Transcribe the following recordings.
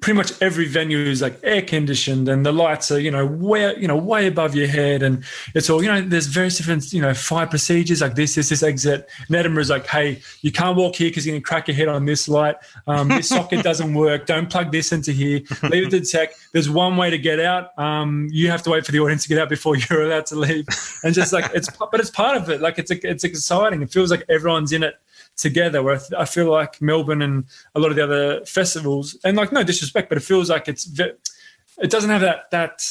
pretty much every venue is like air conditioned and the lights are, way above your head. And it's all, there's various different, 5 procedures like this exit. And Edinburgh's like, hey, you can't walk here because you're going to crack your head on this light. This socket doesn't work. Don't plug this into here. Leave it to the tech. There's one way to get out. You have to wait for the audience to get out before you're allowed to leave. And just like, it's part of it. Like it's exciting. It feels like everyone's in it together, where I feel like Melbourne and a lot of the other festivals, and like no disrespect, but it feels like it doesn't have that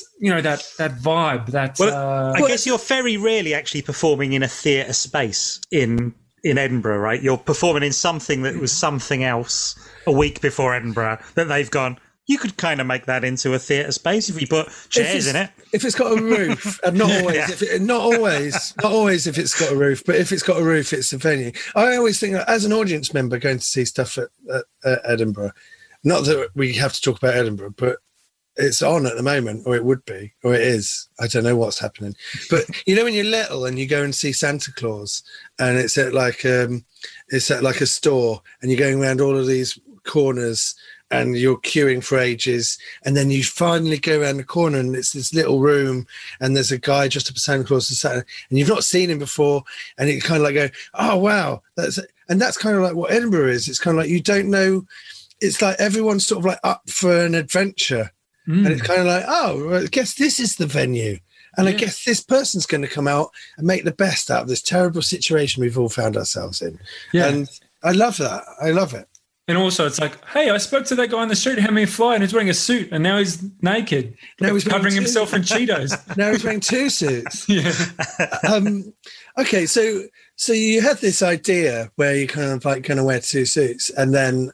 vibe. I guess you're very rarely actually performing in a theatre space in Edinburgh, right? You're performing in something that was something else a week before Edinburgh that they've gone, you could kind of make that into a theatre space if we put chairs in it. If it's got a roof, and not always, Yeah. not always if it's got a roof, but if it's got a roof, it's a venue. I always think that as an audience member going to see stuff at Edinburgh, not that we have to talk about Edinburgh, but it's on at the moment, or it would be, or it is. I don't know what's happening. But when you're little and you go and see Santa Claus, and it's at like a store, and you're going around all of these corners, and you're queuing for ages, and then you finally go around the corner, and it's this little room, and there's a guy dressed up as Santa Claus, and you've not seen him before, and you kind of like go, oh wow, that's kind of like what Edinburgh is. It's kind of like you don't know. It's like everyone's sort of like up for an adventure. And it's kind of like, oh, I guess this is the venue. And I guess this person's going to come out and make the best out of this terrible situation we've all found ourselves in. Yeah. And I love that. I love it. And also it's like, hey, I spoke to that guy on the street, had me fly, and he's wearing a suit, and now he's naked. Now he's covering himself in Cheetos. Now he's wearing 2 suits. Yeah. Okay, so you had this idea where you kind of like going to wear 2 suits, and then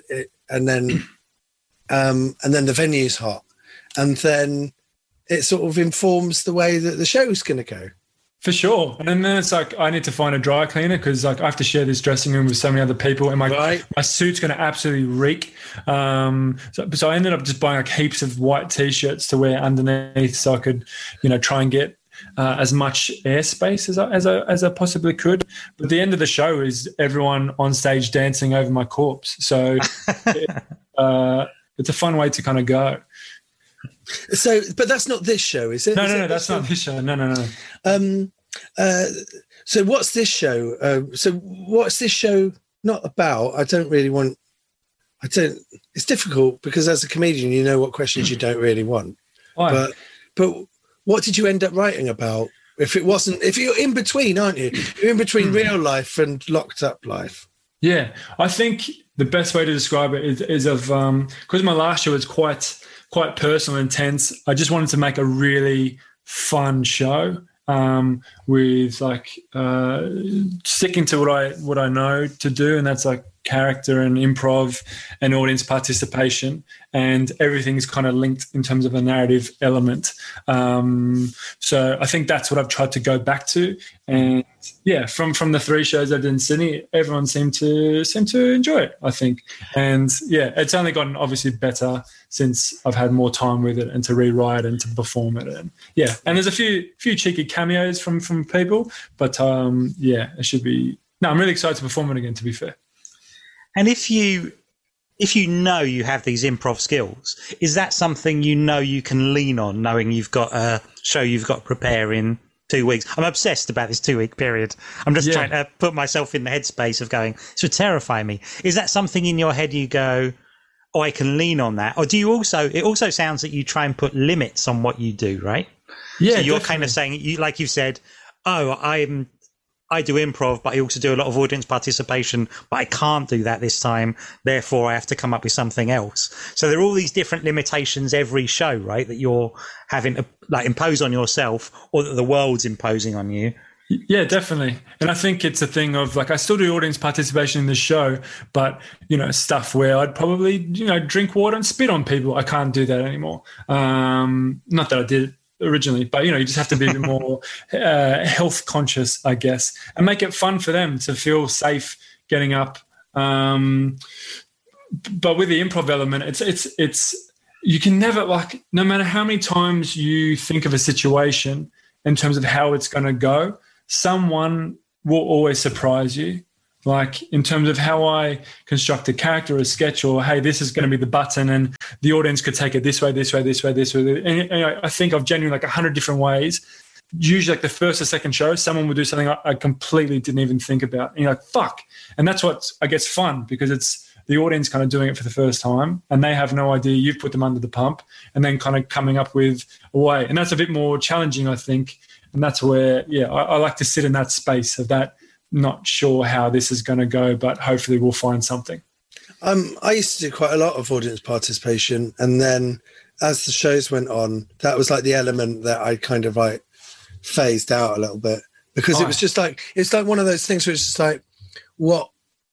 the venue's hot, and then it sort of informs the way that the show's going to go. For sure. And then it's like I need to find a dry cleaner because like I have to share this dressing room with so many other people, and my suit's going to absolutely reek. So I ended up just buying like heaps of white T-shirts to wear underneath, so I could, try and get as much airspace as I possibly could. But at the end of the show is everyone on stage dancing over my corpse. So it's a fun way to kind of go. So, but that's not this show, is it? No, that's not this show. No. So what's this show? What's this show not about? It's difficult because as a comedian, you know what questions you don't really want. Why? But what did you end up writing about? If you're in between, aren't you? You're in between real life and locked up life. Yeah, I think the best way to describe it is because my last show was quite personal, intense. I just wanted to make a really fun show with like sticking to what I know to do, and that's like character and improv and audience participation, and everything's kind of linked in terms of a narrative element. So I think that's what I've tried to go back to. And yeah, from the 3 shows I did in Sydney, everyone seemed to enjoy it, I think. And yeah, it's only gotten obviously better since I've had more time with it and to rewrite and to perform it. And yeah, and there's a few cheeky cameos from people, but yeah, it should be. No, I'm really excited to perform it again, to be fair. And if you know you have these improv skills, is that something you can lean on, knowing you've got a show you've got to prepare in 2 weeks? I'm obsessed about this 2-week period. I'm just trying to put myself in the headspace of going, this would terrify me. Is that something in your head you go, oh, I can lean on that? Or do you it also sounds that you try and put limits on what you do, right? Yeah, so you're kind of saying, like you've said, oh, I do improv, but I also do a lot of audience participation, but I can't do that this time. Therefore, I have to come up with something else. So there are all these different limitations every show, right, that you're having to like impose on yourself, or that the world's imposing on you. Yeah, definitely. And I think it's a thing of like I still do audience participation in the show, but, stuff where I'd probably, drink water and spit on people. I can't do that anymore. Not that I did originally, but you just have to be a bit more health conscious, I guess, and make it fun for them to feel safe getting up. But with the improv element, it's you can never, like, no matter how many times you think of a situation in terms of how it's going to go, someone will always surprise you. like in terms of how I construct a character or a sketch, or hey, this is going to be the button and the audience could take it this way, this way, this way, this way. And I think I've genuinely like 100 different ways. Usually like the first or second show, someone would do something I completely didn't even think about. And you're like, fuck. And that's what I guess fun, because it's the audience kind of doing it for the first time and they have no idea you've put them under the pump, and then kind of coming up with a way. And that's a bit more challenging, I think. And that's where, I like to sit in that space of that, not sure how this is going to go, but hopefully we'll find something. I used to do quite a lot of audience participation. And then as the shows went on, that was like the element that I kind of like phased out a little bit, because it was just like, it's like one of those things where it's just like, what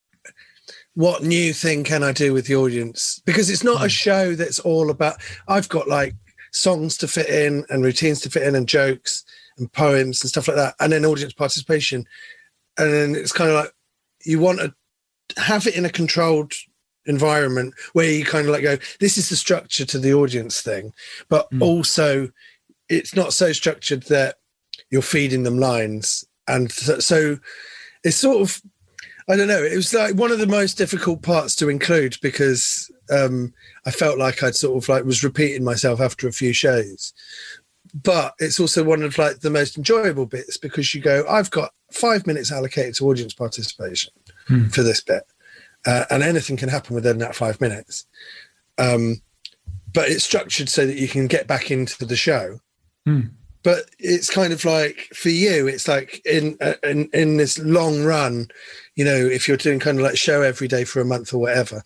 new thing can I do with the audience? Because it's not a show that's all about, I've got like songs to fit in and routines to fit in and jokes and poems and stuff like that. And then audience participation. And then it's kind of like, you want to have it in a controlled environment where you kind of like go, this is the structure to the audience thing. But also it's not so structured that you're feeding them lines. And so it's sort of, I don't know, it was like one of the most difficult parts to include, because I felt like I'd sort of like was repeating myself after a few shows. But it's also one of like the most enjoyable bits, because you go, I've got 5 minutes allocated to audience participation for this bit. And anything can happen within that 5 minutes. But it's structured so that you can get back into the show. But it's kind of like, for you, it's like in this long run, you know, if you're doing kind of like show every day for a month or whatever,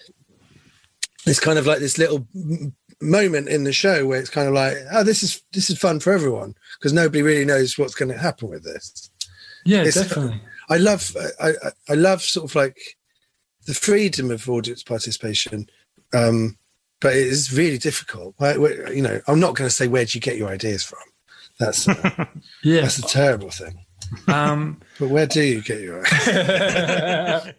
it's kind of like this little moment in the show where it's kind of like, oh, this is fun for everyone, because nobody really knows what's going to happen with this. Yeah, definitely. I love sort of like the freedom of audience participation, but it is really difficult. You know, I'm not going to say where do you get your ideas from. That's that's a terrible thing. But where do you get your ideas?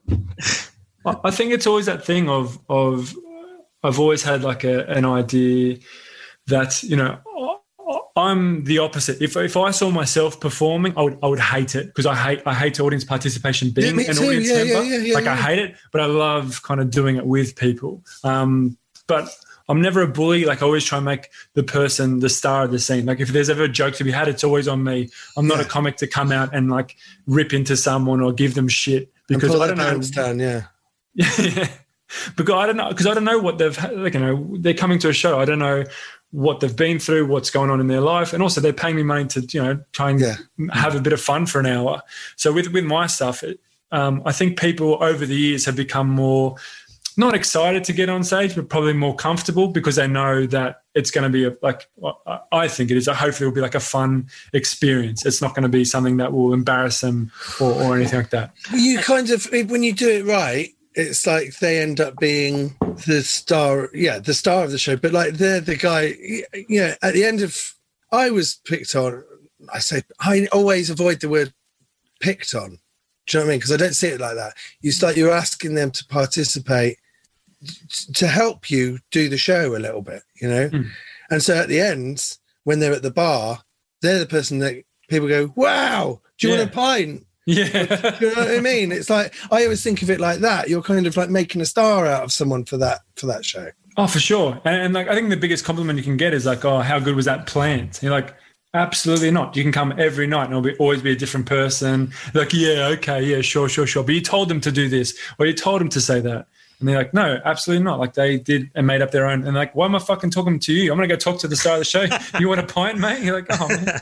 I think it's always that thing of I've always had like an idea that, you know, I'm the opposite. If I saw myself performing, I would hate it, because I hate audience participation being an audience member. I hate it, but I love kind of doing it with people. But I'm never a bully. Like, I always try and make the person the star of the scene. Like, if there's ever a joke to be had, it's always on me. I'm not a comic to come out and like rip into someone or give them shit, because I don't know. Yeah. Because I don't know what they've, like, you know, they're coming to a show. I don't know what they've been through, what's going on in their life. And also they're paying me money to, you know, try and have a bit of fun for an hour. So with my stuff, I think people over the years have become more, not excited to get on stage, but probably more comfortable, because they know that it's going to be I think it is, hopefully it'll be like a fun experience. It's not going to be something that will embarrass them or anything like that. You kind of, when you do it right, it's like they end up being the star of the show. But like, they're the guy, at the end of, I was picked on. I always avoid the word picked on. Do you know what I mean? Because I don't see it like that. You're asking them to participate to help you do the show a little bit, you know? And so at the end, when they're at the bar, they're the person that people go, wow, do you want a pint? Yeah. Do you know what I mean? It's like, I always think of it like that. You're kind of like making a star out of someone for that show. Oh, for sure. And like, I think the biggest compliment you can get is like, oh, how good was that plant? You're like, absolutely not. You can come every night and it'll always be a different person. Like, yeah, okay, yeah, sure. But you told them to do this, or you told them to say that. And they're like, no, absolutely not. Like, they did and made up their own. And like, why am I fucking talking to you? I'm going to go talk to the star of the show. You want a pint, mate? You're like, oh, man.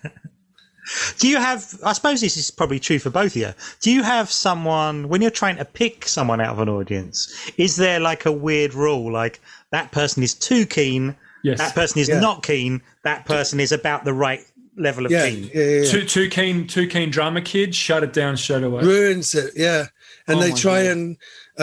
Do you have, I suppose this is probably true for both of you, do you have someone, when you're trying to pick someone out of an audience, is there like a weird rule, like that person is too keen, that person is not keen, that person is about the right level of keen? Yeah. Too keen drama kid, shut it down straight away. Ruins it, yeah. And they try and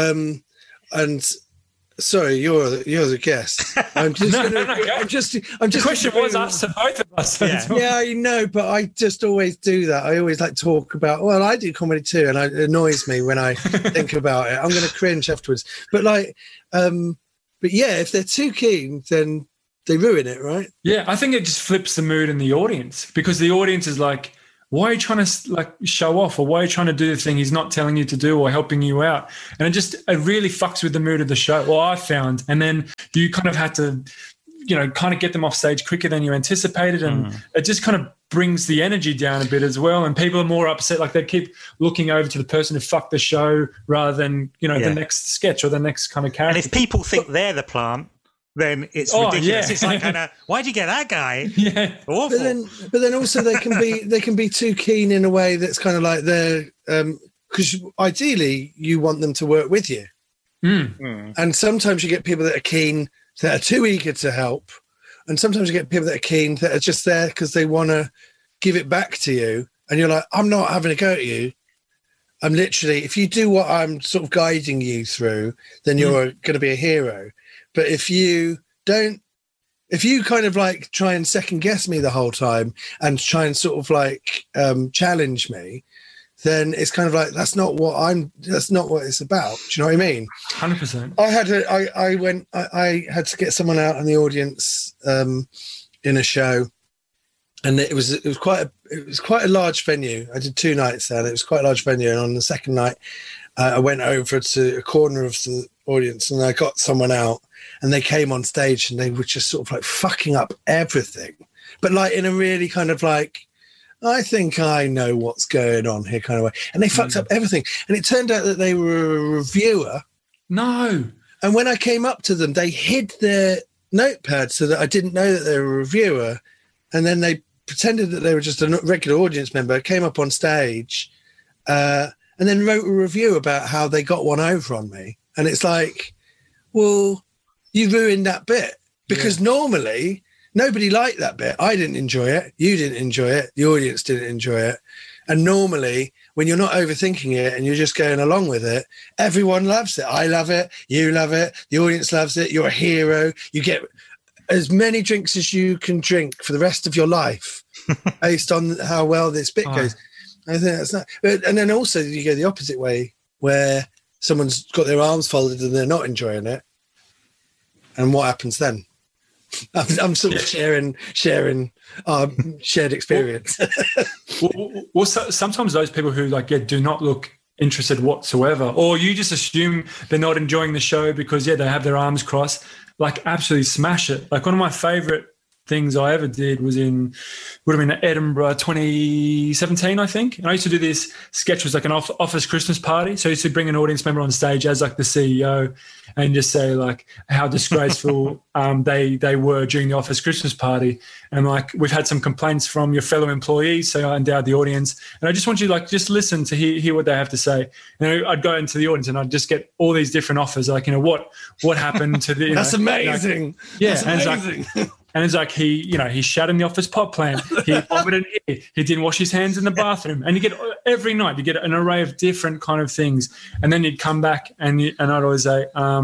sorry, you're the guest. I'm just The question was asked to both of us. Yeah, I know, but I just always do that. I always like talk about, well, I do comedy too, and it annoys me when I think about it. I'm going to cringe afterwards. But like, but yeah, if they're too keen, then they ruin it, right? Yeah, I think it just flips the mood in the audience, because the audience is like, why are you trying to like show off, or why are you trying to do the thing he's not telling you to do or helping you out? And it really fucks with the mood of the show. Well, I found, and then you kind of had to, kind of get them off stage quicker than you anticipated. And it just kind of brings the energy down a bit as well. And people are more upset. Like they keep looking over to the person who fucked the show rather than, the next sketch or the next kind of character. And if people think they're the plant, then it's ridiculous. Yeah. It's like why'd you get that guy? Yeah. Awful. But then also they can be too keen in a way that's kind of like they're, because ideally you want them to work with you. And sometimes you get people that are keen, that are too eager to help. And sometimes you get people that are keen, that are just there because they want to give it back to you. And you're like, I'm not having a go at you. I'm literally, if you do what I'm sort of guiding you through, then you're going to be a hero. But if you kind of like try and second guess me the whole time and try and sort of like challenge me, then it's kind of like, that's not what it's about. Do you know what I mean? 100%. I had to get someone out in the audience in a show, and it was quite a large venue. I did 2 nights there, and it was quite a large venue. And on the second night, I went over to a corner of the audience, and I got someone out, and they came on stage, and they were just sort of like fucking up everything, but like in a really kind of like, I think I know what's going on here kind of way. And they fucked up everything. And it turned out that they were a reviewer. No. And when I came up to them, they hid their notepad so that I didn't know that they were a reviewer. And then they pretended that they were just a regular audience member, came up on stage, and then wrote a review about how they got one over on me. And it's like, well, you ruined that bit. Because normally nobody liked that bit. I didn't enjoy it. You didn't enjoy it. The audience didn't enjoy it. And normally, when you're not overthinking it and you're just going along with it, everyone loves it. I love it. You love it. The audience loves it. You're a hero. You get as many drinks as you can drink for the rest of your life based on how well this bit goes. I think that's not. And then also you go the opposite way, where someone's got their arms folded and they're not enjoying it. And what happens then? I'm sort of sharing our shared experience. well, sometimes those people who do not look interested whatsoever, or you just assume they're not enjoying the show because they have their arms crossed, absolutely smash it. Like one of my favorite things I ever did would have been at Edinburgh 2017, I think. And I used to do this sketch, was like an office Christmas party. So I used to bring an audience member on stage as like the CEO and just say like how disgraceful they were during the office Christmas party. And like, we've had some complaints from your fellow employees. So I endowed the audience. And I just want you to just listen to hear what they have to say. And I'd go into the audience and I'd just get all these different offers. Like, what happened to the, That's amazing. Yeah. That's amazing. And it's like he shat in the office pot plant. He vomited here. He didn't wash his hands in the bathroom. And you get every night you get an array of different kind of things. And then you'd come back and I'd always say, I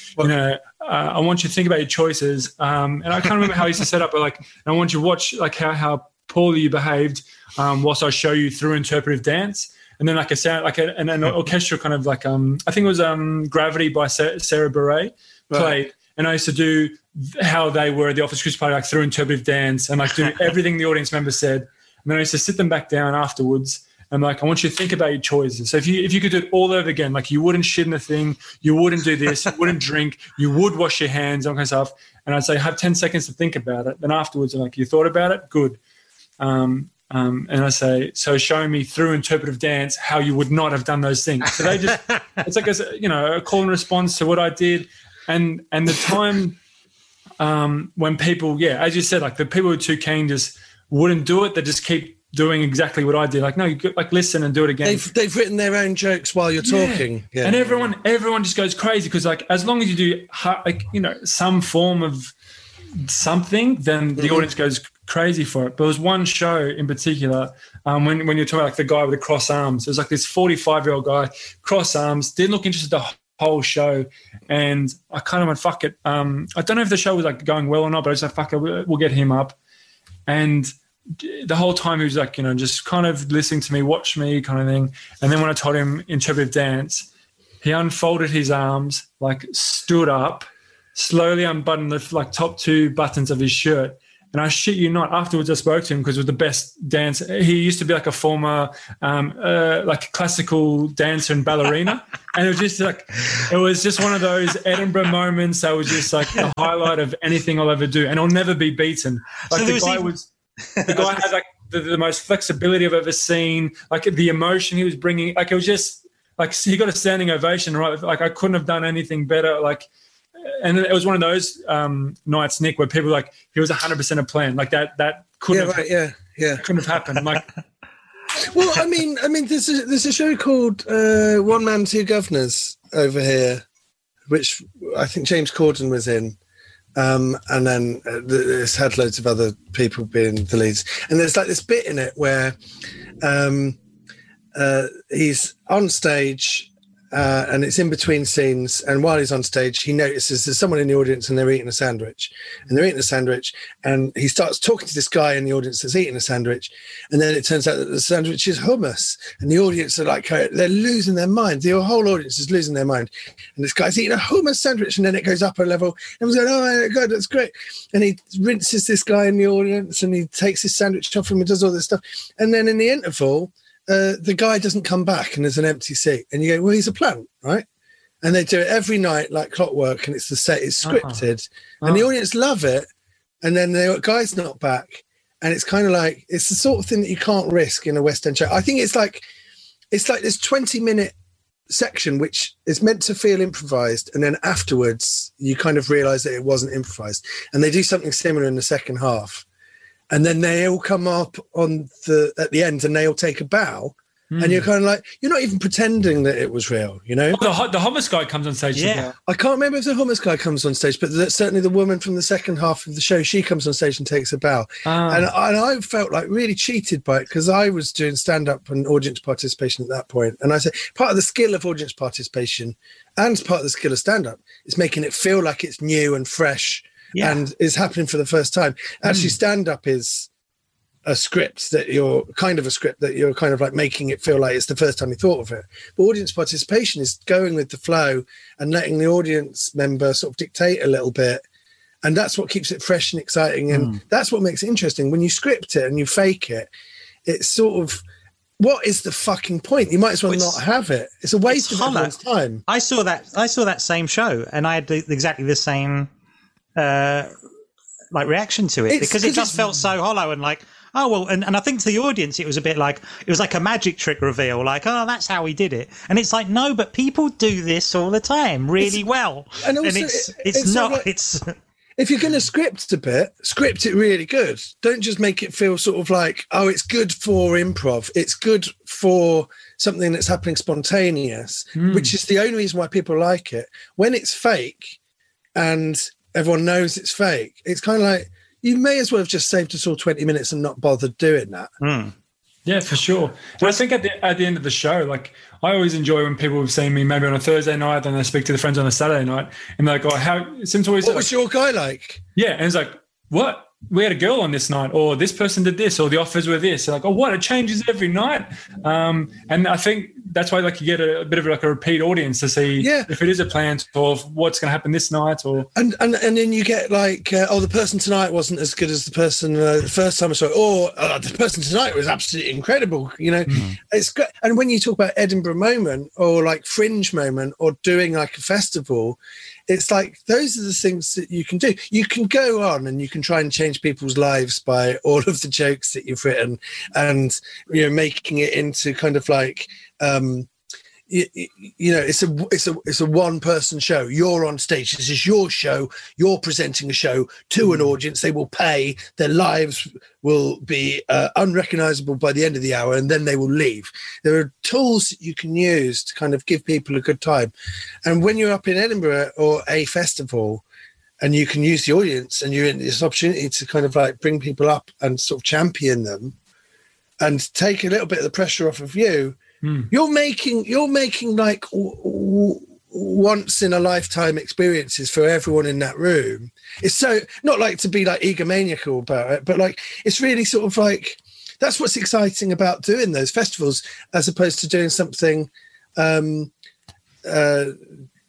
want you to think about your choices. And I can't remember how he used to set up, but I want you to watch how poorly you behaved whilst I show you through interpretive dance. And then an orchestral kind of I think it was Gravity by Sarah Bareilles played. Right. And I used to do how they were at the office Christmas party, through interpretive dance and do everything the audience member said. And then I used to sit them back down afterwards and I want you to think about your choices. So if you could do it all over again, you wouldn't shit in the thing, you wouldn't do this, you wouldn't drink, you would wash your hands, all kind of stuff. And I'd say, have 10 seconds to think about it. Then afterwards, I'm you thought about it? Good. And I say, so show me through interpretive dance how you would not have done those things. So they just, it's like a call and response to what I did. And the time when people, as you said, the people who are too keen just wouldn't do it. They just keep doing exactly what I did. No, you listen and do it again. They've written their own jokes while you're talking. Yeah. And everyone just goes crazy because as long as you do some form of something, then the audience goes crazy for it. But there was one show in particular when you're talking about the guy with the cross arms. It was this 45-year-old guy, cross arms, didn't look interested the whole show, and I kind of went, fuck it. I don't know if the show was going well or not, but I was like, fuck it, we'll get him up. And the whole time he was just kind of listening to me, watch me kind of thing. And then when I told him interpretive dance, he unfolded his arms, stood up, slowly unbuttoned the top 2 buttons of his shirt, And I shit you not, afterwards I spoke to him because it was the best dancer. He used to be like a former like classical dancer and ballerina. And it was just one of those Edinburgh moments that was just like the highlight of anything I'll ever do. And I'll never be beaten. Like so the guy had like the most flexibility I've ever seen, like the emotion he was bringing. Like it was just like he got a standing ovation, right? Like I couldn't have done anything better. Like, and it was one of those nights, Nick, where people were like, he was 100% a plan. Like that couldn't couldn't have happened. Like, well, I mean, there's a show called One Man, Two Governors over here, which I think James Corden was in. And then it's had loads of other people being the leads. And there's like this bit in it where he's on stage and it's in between scenes. And while he's on stage, he notices there's someone in the audience and they're eating a sandwich. And they're eating a sandwich. And he starts talking to this guy in the audience that's eating a sandwich. And then it turns out that the sandwich is hummus. And the audience are like, they're losing their mind. The whole audience is losing their mind. And this guy's eating a hummus sandwich. And then it goes up a level. And he's going, oh my God, that's great. And he rinses this guy in the audience and he takes his sandwich off him and does all this stuff. And then in the interval, the guy doesn't come back and there's an empty seat. And you go, well, he's a plant, right? And they do it every night like clockwork and it's scripted. And the audience love it. And then the guy's not back. And it's kind of like, it's the sort of thing that you can't risk in a West End show. I think it's like this 20-minute section which is meant to feel improvised. And then afterwards, you kind of realise that it wasn't improvised. And they do something similar in the second half. And then they all come up at the end and they all take a bow. And you're kind of like, you're not even pretending that it was real, you know? Oh, the hummus guy comes on stage. Yeah. I can't remember if the hummus guy comes on stage, but certainly the woman from the second half of the show, she comes on stage and takes a bow. And I felt like really cheated by it because I was doing stand-up and audience participation at that point. And I said, part of the skill of audience participation and part of the skill of stand-up is making it feel like it's new and fresh and is happening for the first time. Actually, stand-up is a script that you're kind of like making it feel like it's the first time you thought of it. But audience participation is going with the flow and letting the audience member sort of dictate a little bit. And that's what keeps it fresh and exciting. And that's what makes it interesting. When you script it and you fake it, it's sort of, what is the fucking point? You might as well not have it. It's a waste of everyone's time. I saw that same show and I had exactly the same like reaction to it because it just felt so hollow and like, oh, well, and I think to the audience, it was like a magic trick reveal, like, oh, that's how he did it. And it's like, no, but people do this all the time really well. And also, if you're going to script a bit, script it really good. Don't just make it feel sort of like, oh, it's good for improv. It's good for something that's happening spontaneous, which is the only reason why people like it. When it's fake and everyone knows it's fake, it's kind of like, you may as well have just saved us all 20 minutes and not bothered doing that. Yeah, for sure. And I think at the end of the show, like I always enjoy when people have seen me maybe on a Thursday night, then they speak to their friends on a Saturday night, and they're like, "Oh, what was your guy like?" Yeah, and it's like, "What? We had a girl on this night, or this person did this, or the offers were this." They're like, "Oh, what? It changes every night." And I think that's why like you get a bit of like a repeat audience to see if it is a plan or what's going to happen this night, or and then you get like, the person tonight wasn't as good as the person the first time I saw it, or the person tonight was absolutely incredible. You know, it's great. And when you talk about Edinburgh moment or like Fringe moment or doing like a festival, it's like those are the things that you can do. You can go on and you can try and change people's lives by all of the jokes that you've written, and making it into kind of like it's a one person show. You're on stage. This is your show. You're presenting a show to an audience. They will pay. Their lives will be unrecognizable by the end of the hour, and then they will leave. There are tools that you can use to kind of give people a good time. And when you're up in Edinburgh or a festival, and you can use the audience, and you're in this opportunity to kind of like bring people up and sort of champion them, and take a little bit of the pressure off of you. You're making like once in a lifetime experiences for everyone in that room. It's so not like to be like egomaniacal about it, but like it's really sort of like that's what's exciting about doing those festivals as opposed to doing something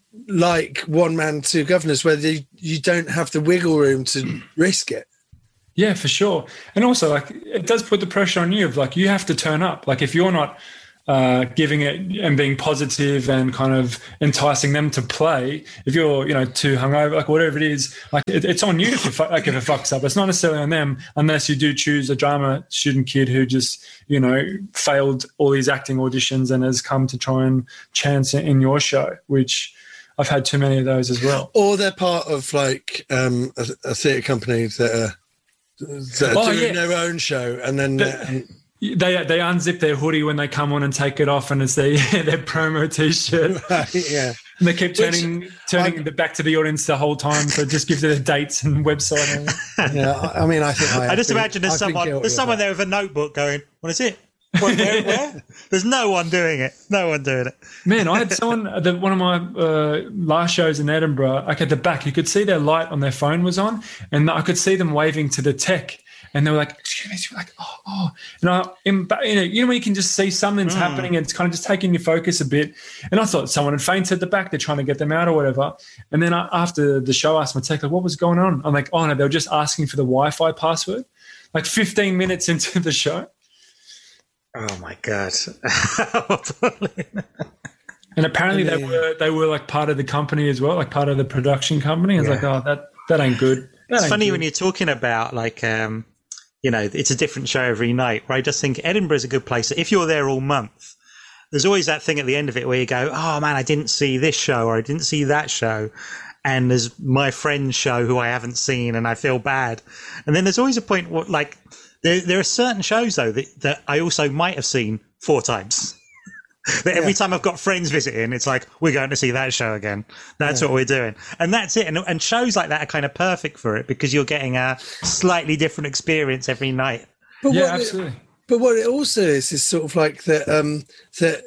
like One Man, Two Governors, where you don't have the wiggle room to risk it. Yeah, for sure. And also, like, it does put the pressure on you of like, you have to turn up. Like, if you're not giving it and being positive and kind of enticing them to play, if you're, too hungover, like whatever it is, like it's on you if it fucks up. It's not necessarily on them unless you do choose a drama student kid who just, failed all these acting auditions and has come to try and chance in your show, which I've had too many of those as well. Or they're part of like a theatre company that are doing their own show, and then they unzip their hoodie when they come on and take it off, and it's their promo T-shirt. Right, yeah, and they keep turning back to the audience the whole time, so it just gives it the dates and website. Yeah, I mean, I think I just imagine there's someone there with a notebook going, "What is it? Where? There's no one doing it. No one doing it." Man, I had someone one of my last shows in Edinburgh. Like at the back, you could see their light on their phone was on, and I could see them waving to the tech, and they were like, "Excuse me," so like, "Oh," and when you can just see something's happening, and it's kind of just taking your focus a bit. And I thought someone had fainted at the back. They're trying to get them out or whatever. And then after the show, I asked my tech, like, "What was going on?" I'm like, "Oh no, they were just asking for the Wi-Fi password." Like 15 minutes into the show. Oh my God. And apparently they were like part of the company as well, like part of the production company. I was like, oh, that ain't good. It's funny when you're talking about like, it's a different show every night, where I just think Edinburgh is a good place. If you're there all month, there's always that thing at the end of it where you go, oh man, I didn't see this show or I didn't see that show. And there's my friend's show who I haven't seen and I feel bad. And then there's always a point where like, there are certain shows, though, that I also might have seen 4 times. That every time I've got friends visiting, it's like, we're going to see that show again. That's what we're doing. And that's it. And shows like that are kind of perfect for it because you're getting a slightly different experience every night. But absolutely. But what it also is sort of like that, that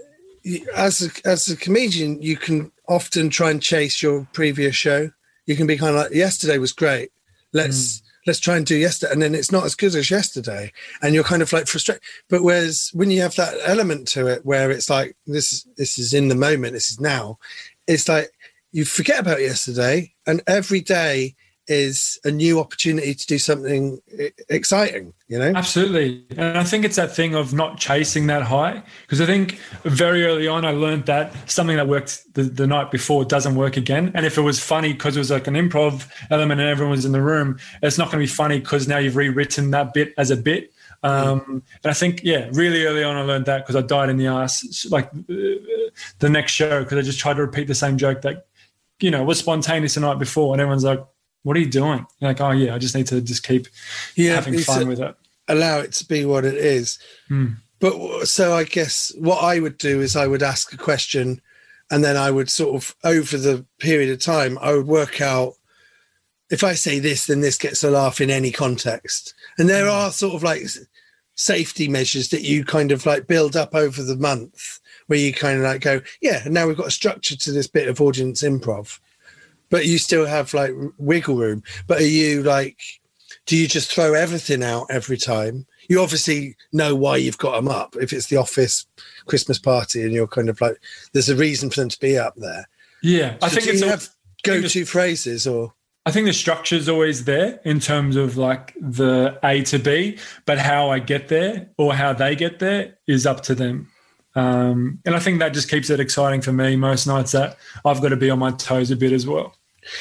as a comedian, you can often try and chase your previous show. You can be kind of like, yesterday was great. Let's try and do yesterday. And then it's not as good as yesterday. And you're kind of like frustrated. But whereas when you have that element to it, where it's like, this is in the moment, this is now, it's like you forget about yesterday and every day is a new opportunity to do something exciting, Absolutely. And I think it's that thing of not chasing that high, because I think very early on I learned that something that worked the night before doesn't work again. And if it was funny because it was like an improv element and everyone was in the room, it's not going to be funny because now you've rewritten that bit as a bit. And I think, really early on I learned that because I died in the ass like the next show because I just tried to repeat the same joke that, was spontaneous the night before, and everyone's like, what are you doing? You're like, oh yeah, I just need to just keep having fun with it. Allow it to be what it is. But so I guess what I would do is I would ask a question and then I would sort of, over the period of time, I would work out, if I say this, then this gets a laugh in any context. And there are sort of like safety measures that you kind of like build up over the month where you kind of like go, now we've got a structure to this bit of audience improv. But you still have like wiggle room. But are you like, do you just throw everything out every time? You obviously know why you've got them up. If it's the office Christmas party and you're kind of like, there's a reason for them to be up there. Yeah. I think you have go-to phrases or. I think the structure is always there in terms of like the A to B, but how I get there or how they get there is up to them. And I think that just keeps it exciting for me most nights that I've got to be on my toes a bit as well.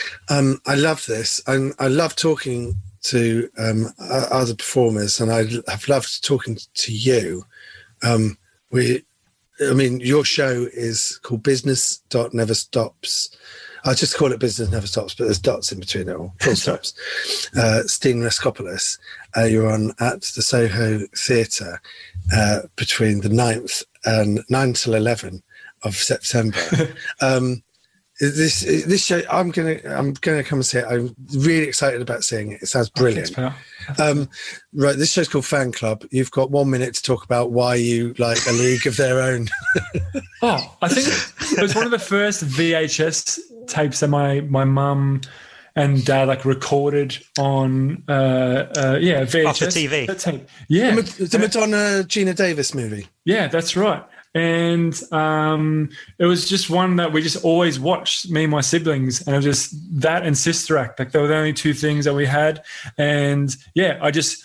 I love this. I love talking to other performers, and I have loved talking to you. Your show is called Business Never Stops. I just call it Business Never Stops, but there's dots in between it all, full stops. Steen Raskopoulos, you're on at the Soho Theatre between the 9th and 9 till 11 of September. This show, I'm gonna come and see it. I'm really excited about seeing it. It sounds brilliant. Right, this show's called Fan Club. You've got 1 minute to talk about why you like A League of Their Own. I think it was one of the first VHS tapes that my mum and dad like recorded on VHS off the TV. Tape. Yeah, the Madonna Gina Davis movie. Yeah, that's right. and it was just one that we just always watched, me and my siblings, and it was just that and Sister Act. Like, they were the only two things that we had, and yeah, I just.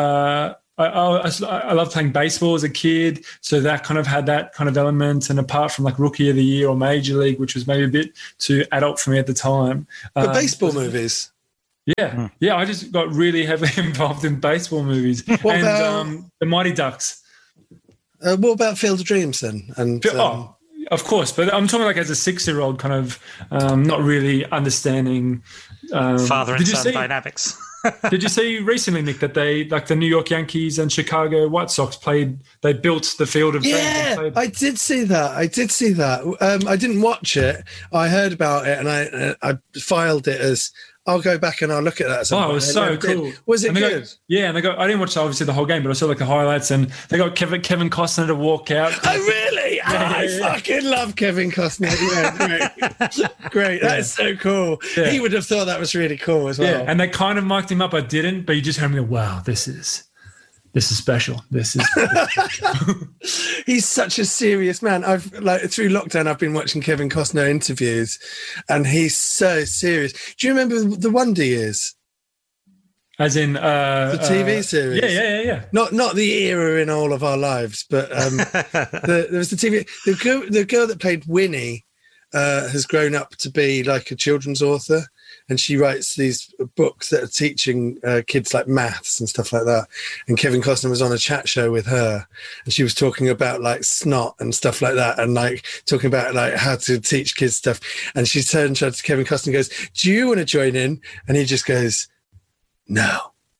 I love playing baseball as a kid, so that kind of had that kind of element. And apart from like Rookie of the Year or Major League, which was maybe a bit too adult for me at the time. But baseball movies. Yeah. Yeah, I just got really heavily involved in baseball movies. What and about, the Mighty Ducks. what about Field of Dreams then? And of course, but I'm talking like as a 6-year-old, kind of not really understanding father and son dynamics. Did you see recently, Nick, that they, like the New York Yankees and Chicago White Sox they built the Field of Dreams? Yeah, I did see that. I didn't watch it. I heard about it, and I filed it as, I'll go back and I'll look at that. Oh, it was so cool. Was it good? And I didn't watch obviously the whole game, but I saw like the highlights, and they got Kevin Costner to walk out. Oh, really? I fucking love Kevin Costner. Yeah, great. That is so cool. Yeah. He would have thought that was really cool as well. Yeah, and they kind of mic'd him up. I didn't, but you just heard me go, wow, this is special. This is He's such a serious man. I've through lockdown I've been watching Kevin Costner interviews, and he's so serious. Do you remember the Wonder Years? As in the TV series? Yeah. Not the era in all of our lives, but there was the TV. The girl that played Winnie has grown up to be like a children's author. And she writes these books that are teaching kids like maths and stuff like that. And Kevin Costner was on a chat show with her, and she was talking about like snot and stuff like that, and like talking about like how to teach kids stuff. And she turned to Kevin Costner and goes, "Do you want to join in?" And he just goes, "No."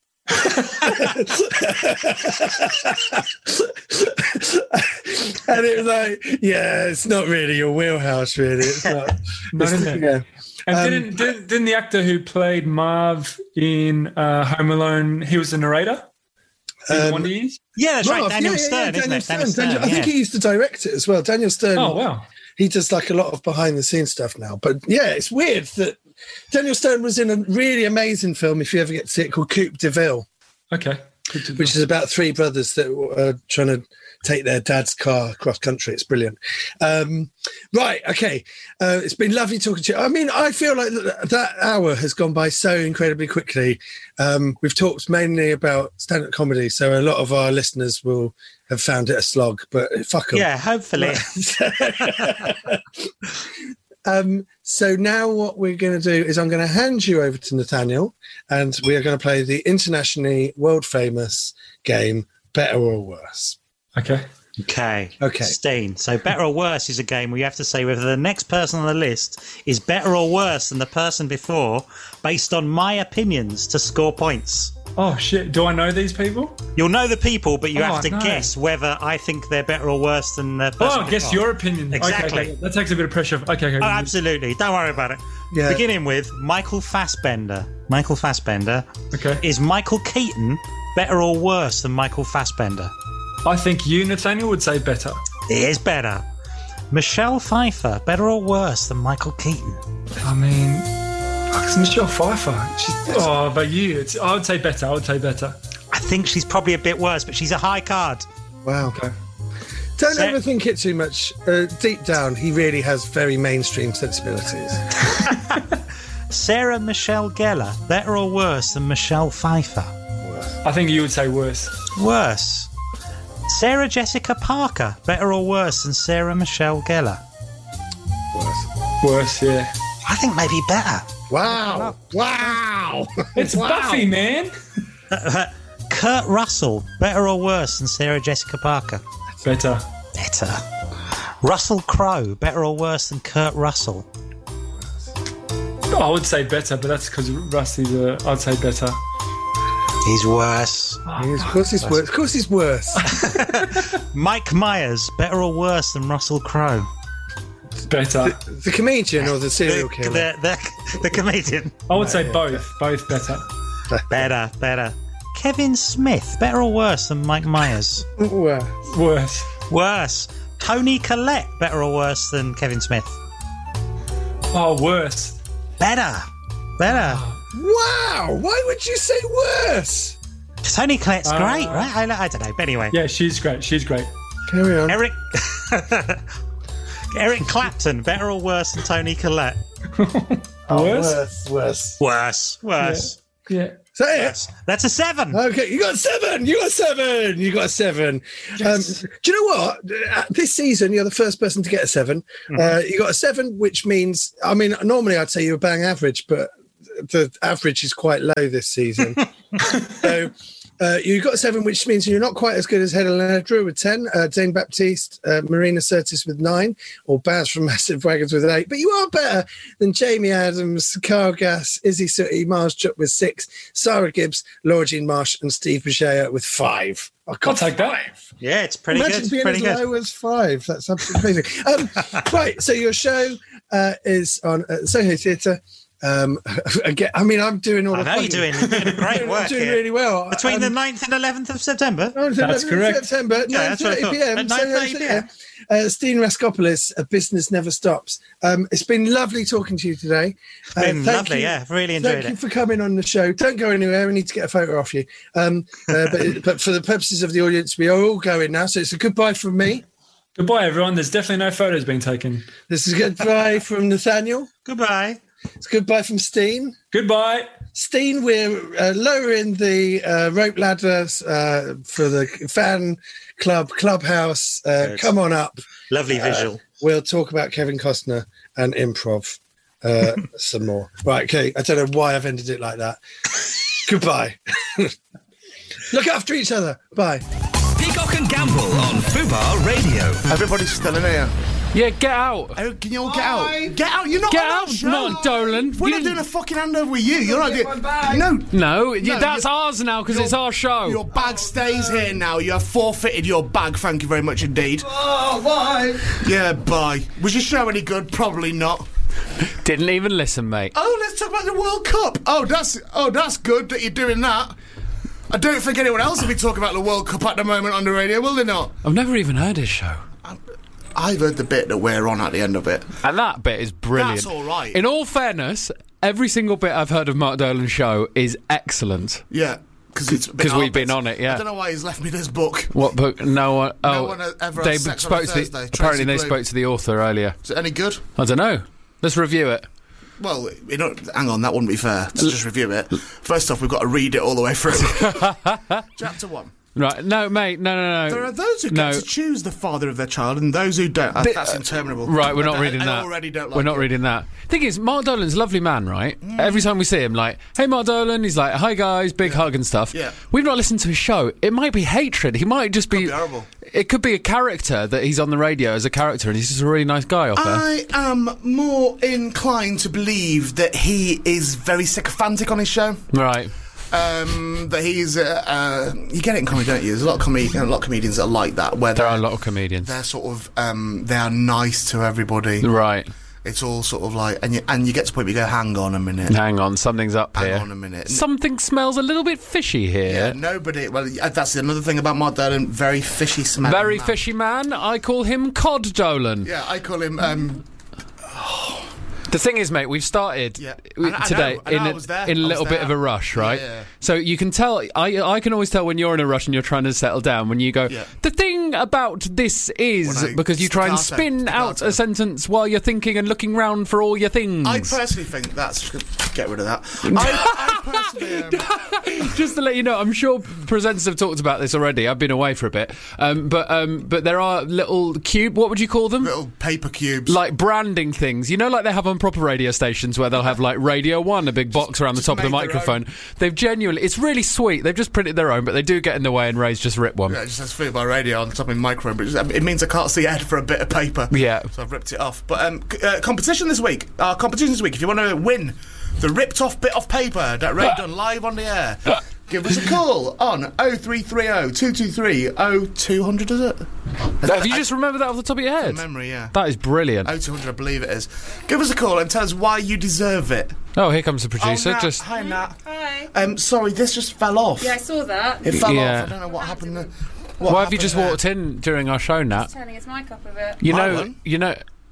And it was like, yeah, it's not really your wheelhouse, really. It's not. Yeah. And didn't the actor who played Marv in Home Alone, he was the narrator? Wonder Years? Yeah, that's right. Daniel Stern, isn't it? Daniel Stern, I think he used to direct it as well. Daniel Stern. Oh, wow. He does like a lot of behind the scenes stuff now. But yeah, it's weird that Daniel Stern was in a really amazing film, if you ever get to see it, called Coupe de Ville. Okay. Which is about three brothers that are trying to take their dad's car across country. It's brilliant. Right, okay. It's been lovely talking to you. I mean, I feel like that hour has gone by so incredibly quickly. We've talked mainly about stand-up comedy, so a lot of our listeners will have found it a slog, but fuck them. Yeah, hopefully. So now what we're going to do is I'm going to hand you over to Nathaniel, and we are going to play the internationally world-famous game, Better or Worse. Okay. Steen. So Better or Worse is a game where you have to say whether the next person on the list is better or worse than the person before based on my opinions to score points. Oh, shit. Do I know these people? You'll know the people, but you have to guess whether I think they're better or worse than the person before. Guess your opinion. Exactly. Okay. That takes a bit of pressure off. Okay. Oh, absolutely. Don't worry about it. Yeah. Beginning with Michael Fassbender. Michael Fassbender. Okay. Is Michael Keaton better or worse than Michael Fassbender? I think you, Nathaniel, would say better. It is better. Michelle Pfeiffer, better or worse than Michael Keaton? I mean, it's Michelle Pfeiffer. But you, I would say better. I think she's probably a bit worse, but she's a high card. Wow. Okay. Don't overthink it too much. Deep down, he really has very mainstream sensibilities. Sarah Michelle Gellar, better or worse than Michelle Pfeiffer? I think you would say worse. Worse. Sarah Jessica Parker, better or worse than Sarah Michelle Gellar? Worse, yeah. I think maybe better. Wow. It's Buffy, man. Kurt Russell, better or worse than Sarah Jessica Parker? Better. Russell Crowe, better or worse than Kurt Russell? I would say better, but that's because Rusty's I'd say better. He's worse. Of course he's worse. Mike Myers, better or worse than Russell Crowe? Better. The comedian or the serial killer? The comedian. I would say both. Both better. Better. Kevin Smith, better or worse than Mike Myers? Worse. Tony Collette, better or worse than Kevin Smith? Oh, worse. Better. Wow! Why would you say worse? Tony Collette's great, right? I don't know. But anyway. Yeah, she's great. Carry on. Eric Clapton, better or worse than Tony Collette? Worse. Worse. Yeah. Say it. That's a 7. Okay, you got 7. You got 7. Yes. Do you know what? This season, you're the first person to get a 7. You got a 7, which means, I mean, normally I'd say you're bang average, but the average is quite low this season. So you got a 7, which means you're not quite as good as Helena Drew with 10, Dane Baptiste, Marina Sirtis with 9, or Baz from Massive Wagons with an 8. But you are better than Jamie Adams, Carl Gass, Izzy Sooty, Mars Chuck with 6, Sarah Gibbs, Laura Jean Marsh, and Steve Boucher with 5. I'll take that. Yeah, it's pretty Imagine good. being Pretty as good. low as 5. That's absolutely amazing. Right, so your show is on Soho Theatre. Again, I mean, I'm doing all I the know you're doing great work I'm doing here. really well. Between the 9th and 11th of September. That's correct. September, Yeah, that's what I 9:30 thought. p.m. At Soho 9:30 Theatre. Steen Raskopoulos, A Business Never Stops. It's been lovely talking to you today. Been thank lovely, you. yeah. Really enjoyed Thank you it. for coming on the show. Don't go anywhere. We need to get a photo off you. But for the purposes of the audience, we are all going now. So it's a goodbye from me. Goodbye, everyone. There's definitely no photos being taken. This is a goodbye from Nathaniel. Goodbye. It's goodbye from Steen. Goodbye. Steen, we're lowering the rope ladders for the fan clubhouse. Come on up. Lovely visual. We'll talk about Kevin Costner and improv some more. Right, okay. I don't know why I've ended it like that. Goodbye. Look after each other. Bye. Peacock and Gamble on Fubar Radio. Everybody's still in here. Yeah, get out. Oh, can you all get out? Get out! You're not Get on our out, show. Mark Dolan. We're You- not doing a fucking handover with you. You're not doing. No, No, that's you're- ours now because it's our show. your bag stays here now. You have forfeited your bag. Thank you very much indeed. Oh, bye. Yeah, bye. Was your show any good? Probably not. Didn't even listen, mate. Oh, let's talk about the World Cup. Oh, that's good that you're doing that. I don't think anyone else will be talking about the World Cup at the moment on the radio, will they not? I've never even heard his show. I've heard the bit that we're on at the end of it. And that bit is brilliant. That's all right. In all fairness, every single bit I've heard of Mark Dolan's show is excellent. Yeah, because we've been on it, yeah. I don't know why he's left me this book. What book? No one. No Oh, one ever they has sex on spoke a to Thursday. the. Apparently, Tracy they Bloom. spoke to the author earlier. Is it any good? I don't know. Let's review it. Well, hang on, that wouldn't be fair to just review it. First off, we've got to read it all the way through. Chapter 1. Right? No, mate. No. There are those who get to choose the father of their child and those who don't. That's interminable. Right, we're not reading I that. already don't like We're not it. reading that. Thing is, Mark Dolan's a lovely man, right? Every time we see him, like, hey, Mark Dolan, he's like, hi, guys, big hug and stuff. Yeah. We've not listened to his show. It might be hatred. He might just be... be horrible. It could be a character that he's on the radio as a character and he's just a really nice guy off there. I am more inclined to believe that he is very sycophantic on his show. Right. That he's you get it in comedy, don't you? There's a lot of comedians that are like that, where There are a lot of comedians. they're sort of they are nice to everybody. Right. It's all sort of like, and you get to the point where you go, hang on a minute, Hang on, something's up hang here. on a minute. Something smells a little bit fishy here. Yeah, nobody. Well, that's another thing about Mark Dolan. Very fishy smell. Very fishy man. I call him Cod Dolan. Yeah, I call him. The thing is, mate, we've started Yeah. today I know, I was there. in a I was little bit there. of a rush, right? Yeah. So you can tell. I can always tell when you're in a rush and you're trying to settle down. When you go, Yeah. the thing about this is When I because you try and staccato, spin out staccato. a sentence while you're thinking and looking round for all your things. I personally think that's get rid of that. I personally. Just to let you know, I'm sure presenters have talked about this already. I've been away for a bit, but there are little cube. What would you call them? Little paper cubes. Like branding things, you know, like they have on proper radio stations where they'll have like Radio 1, a big box around the just top of the made their microphone. They've genuinely, it's really sweet. They've just printed their own, but they do get in the way, and Ray's just ripped one. Yeah, it just says food by radio on the top of my microphone, but it means I can't see Ed for a bit of paper. Yeah. So I've ripped it off. But competition this week. Our competition this week, if you want to win the ripped off bit of paper that Ray done live on the air, give us a call on 0330 223 0200, is it? Have you just remembered that off the top of your head? Memory, yeah. That is brilliant. 0200, I believe it is. Give us a call and tell us why you deserve it. Oh, here comes the producer. Nat. Just Hi, Nat. Hi. Sorry, this just fell off. Yeah, I saw that. It fell Yeah. off. I don't know what happened there. why have you just walked in during our show, Nat? Turning his mic up a bit. You My know, one? you know.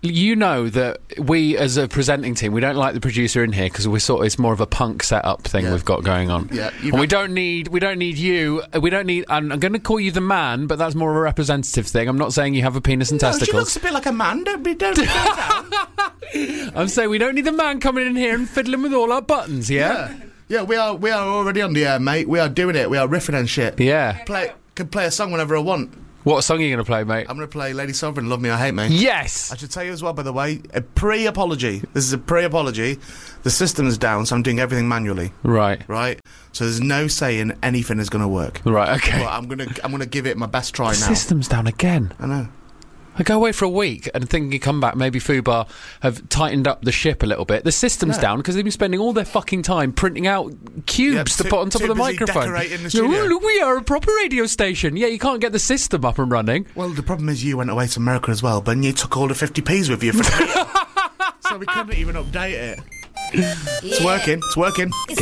you know that we, as a presenting team, we don't like the producer in here because it's more of a punk setup thing we've got going on. Yeah, and we don't need you. We don't need. I'm going to call you the man, but that's more of a representative thing. I'm not saying you have a penis and testicles. She looks a bit like a man. Don't be down. I'm saying we don't need the man coming in here and fiddling with all our buttons. Yeah. Yeah, we are already on the air, mate. We are doing it. We are riffing and shit. Yeah. Can play a song whenever I want. What song are you going to play, mate? I'm going to play Lady Sovereign, Love Me or Hate Me. Yes! I should tell you as well, by the way, a pre-apology. This is a pre-apology. The system's down, so I'm doing everything manually. Right. So there's no saying anything is going to work. Right, okay. But I'm gonna give it my best try now. The system's down again. I know. I go away for a week and think you come back, maybe Fubar have tightened up the ship a little bit. The system's down because they've been spending all their fucking time printing out cubes to put on top of the microphone. We are a proper radio station. Yeah, you can't get the system up and running. Well, the problem is you went away to America as well, but you took all the 50p's with you for so we couldn't even update it. It's working.